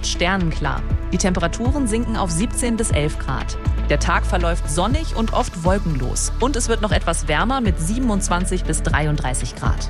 oft sternenklar. Die Temperaturen sinken auf 17 bis 11 Grad. Der Tag verläuft sonnig und oft wolkenlos. Und es wird noch etwas wärmer mit 27 bis 33 Grad.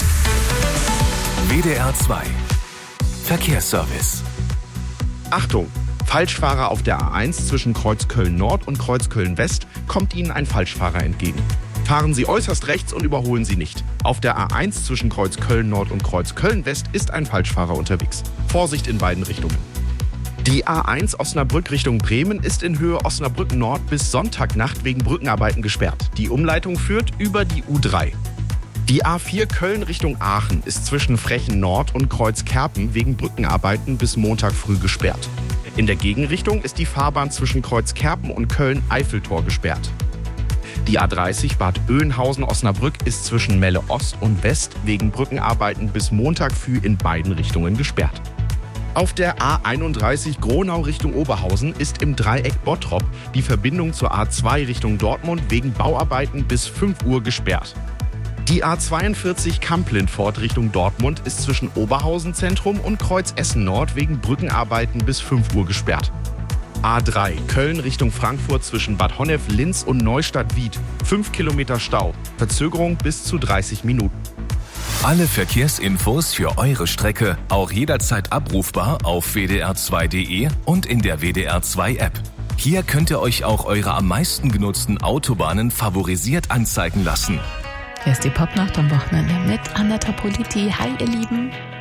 WDR 2 Verkehrsservice. Achtung! Falschfahrer auf der A1 zwischen Kreuz Köln-Nord und Kreuz Köln-West kommt Ihnen ein Falschfahrer entgegen. Fahren Sie äußerst rechts und überholen Sie nicht. Auf der A1 zwischen Kreuz Köln-Nord und Kreuz Köln-West ist ein Falschfahrer unterwegs. Vorsicht in beiden Richtungen. Die A1 Osnabrück Richtung Bremen ist in Höhe Osnabrück Nord bis Sonntagnacht wegen Brückenarbeiten gesperrt. Die Umleitung führt über die U3. Die A4 Köln Richtung Aachen ist zwischen Frechen Nord und Kreuz Kerpen wegen Brückenarbeiten bis Montag früh gesperrt. In der Gegenrichtung ist die Fahrbahn zwischen Kreuz Kerpen und Köln-Eiffeltor gesperrt. Die A30 Bad Oeynhausen-Osnabrück ist zwischen Melle Ost und West wegen Brückenarbeiten bis Montag früh in beiden Richtungen gesperrt. Auf der A31 Gronau Richtung Oberhausen ist im Dreieck Bottrop die Verbindung zur A2 Richtung Dortmund wegen Bauarbeiten bis 5 Uhr gesperrt. Die A42 Kamp-Lindfort Richtung Dortmund ist zwischen Oberhausen Zentrum und Kreuz Essen Nord wegen Brückenarbeiten bis 5 Uhr gesperrt. A3 Köln Richtung Frankfurt zwischen Bad Honnef, Linz und Neustadt-Wied. 5 Kilometer Stau. Verzögerung bis zu 30 Minuten. Alle Verkehrsinfos für eure Strecke auch jederzeit abrufbar auf wdr2.de und in der WDR 2 App. Hier könnt ihr euch auch eure am meisten genutzten Autobahnen favorisiert anzeigen lassen. Hier ist die Popnacht am Wochenende mit Annetta Politi. Hi, ihr Lieben.